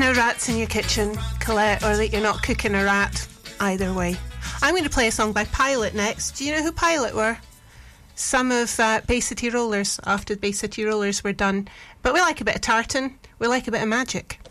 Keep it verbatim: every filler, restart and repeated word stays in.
no rats in your kitchen, Colette, or that you're not cooking a rat. Either way. I'm going to play a song by Pilot next. Do you know who Pilot were? Some of uh, Bay City Rollers, after the Bay City Rollers were done. But we like a bit of tartan. We like a bit of magic.